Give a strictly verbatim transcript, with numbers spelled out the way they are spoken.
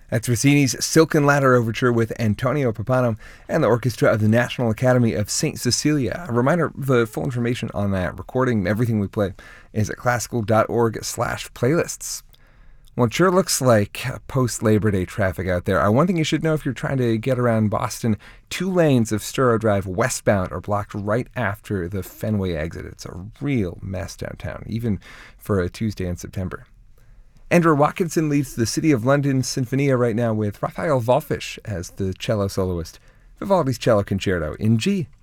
That's Rossini's Silken Ladder Overture with Antonio Pappano and the orchestra of the National Academy of Saint Cecilia. A reminder, the full information on that recording, everything we play, is at classical.org slash playlists. Well, it sure looks like post-Labor Day traffic out there. Uh, one thing you should know if you're trying to get around Boston, two lanes of Storrow Drive westbound are blocked right after the Fenway exit. It's a real mess downtown, even for a Tuesday in September. Andrew Watkinson leads the City of London Sinfonia right now with Raphael Wallfisch as the cello soloist. Vivaldi's Cello Concerto in G.